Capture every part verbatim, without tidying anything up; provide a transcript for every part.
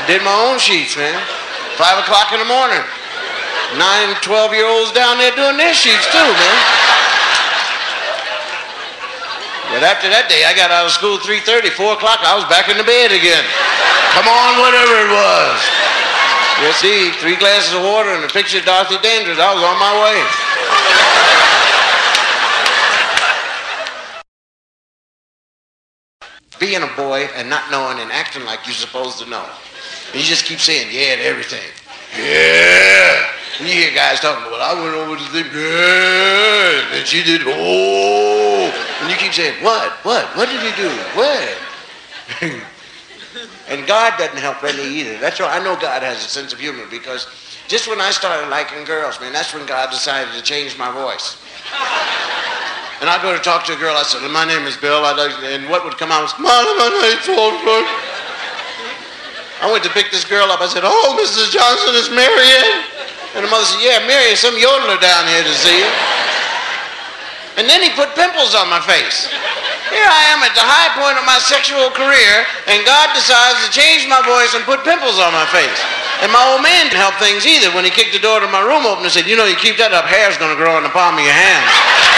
did my own sheets, man. Five o'clock in the morning. Nine, twelve-year-olds down there doing their sheets too, man. But after that day, I got out of school three thirty, four o'clock, I was back in the bed again. Come on, whatever it was. You see, three glasses of water and a picture of Dorothy Dandridge, I was on my way. Being a boy and not knowing and acting like you're supposed to know. And you just keep saying, yeah, to everything. Yeah. And you hear guys talking, well, I went over to the, yeah, and she did, oh. And you keep saying, what, what, what did you do, what? And God doesn't help any either. That's why I know God has a sense of humor, because just when I started liking girls, man, that's when God decided to change my voice. And I'd go to talk to a girl, I said, my name is Bill, I'd like, and what would come out was, my name's Walter. I went to pick this girl up, I said, oh, Missus Johnson, it's Marianne. And the mother said, yeah, Mary, some yodeler down here to see you. And then he put pimples on my face. Here I am at the high point of my sexual career, and God decides to change my voice and put pimples on my face. And my old man didn't help things either. When he kicked the door to my room open and said, you know, you keep that up, hair's gonna grow on the palm of your hand.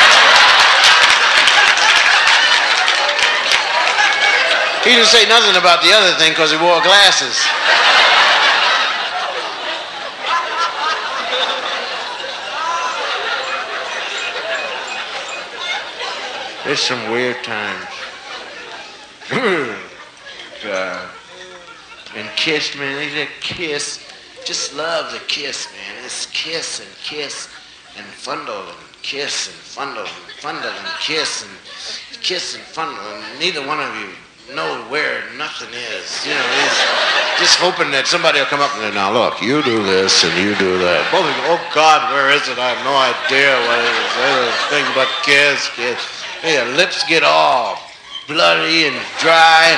He didn't say nothing about the other thing because he wore glasses. There's some weird times. uh, and kiss, man, they said kiss. Just love the kiss, man. It's kiss and kiss and fundle and kiss and fundle and fundle and kiss and kiss and fundle, and neither one of you know where nothing is. You know, he's just hoping that somebody will come up and say, now look, you do this and you do that. Both of you, oh God, where is it? I have no idea what it is. There's thing but kiss, kiss. Hey, your lips get all bloody and dry.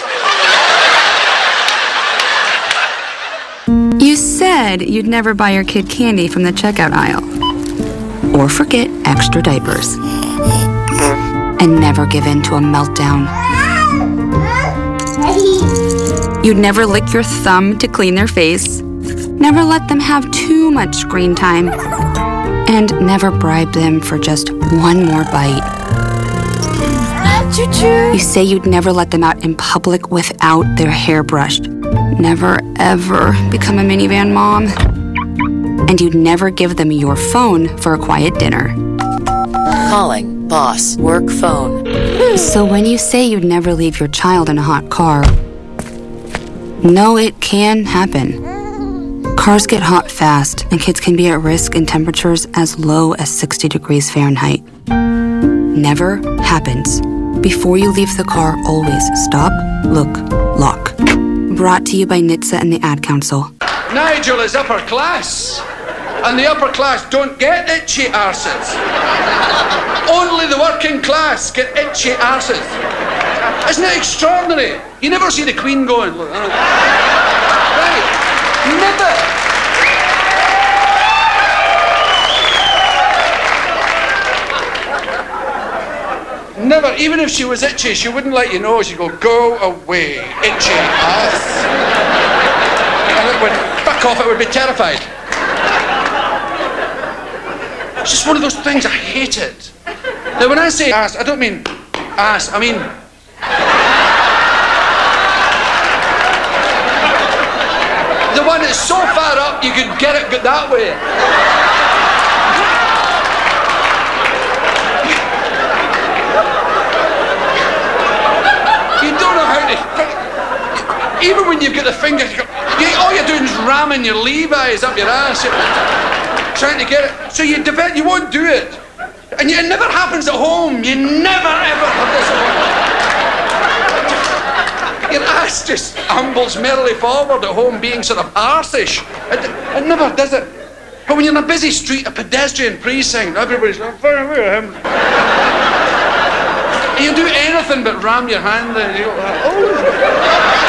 You said you'd never buy your kid candy from the checkout aisle. Or forget extra diapers. And never give in to a meltdown. You'd never lick your thumb to clean their face. Never let them have too much screen time. And never bribe them for just one more bite. You say you'd never let them out in public without their hair brushed. Never, ever become a minivan mom. And you'd never give them your phone for a quiet dinner. Calling boss work phone. So when you say you'd never leave your child in a hot car, no, it can happen. Cars get hot fast, and kids can be at risk in temperatures as low as sixty degrees Fahrenheit. Never happens. Before you leave the car, always stop, look, lock. Brought to you by N H T S A and the Ad Council. Nigel is upper class, and the upper class don't get itchy arses. Only the working class get itchy arses. Isn't it extraordinary? You never see the Queen going, look, right, never. Never, even if she was itchy, she wouldn't let you know. She'd go, go away, itchy ass. And it would fuck off, it would be terrified. It's just one of those things, I hate it. Now when I say ass, I don't mean ass, I mean... the one that's so far up you could get it that way. Even when you've got the fingers, you go, you, all you're doing is ramming your Levi's up your ass, trying to get it. So you develop, you won't do it. And you, it never happens at home. You never ever have this at home. Your ass just ambles merrily forward at home, being sort of arsish. It, it never does it. But when you're in a busy street, a pedestrian precinct, everybody's like, far away with him. You do anything but ram your hand there. You go, oh.